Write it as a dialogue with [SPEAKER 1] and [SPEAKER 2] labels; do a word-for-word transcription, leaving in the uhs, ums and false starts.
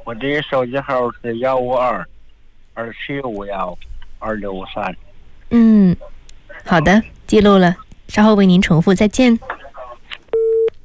[SPEAKER 1] 我的手机号是幺五二二七五幺二六三。
[SPEAKER 2] 嗯，好的，记录了，稍后为您重复，再见。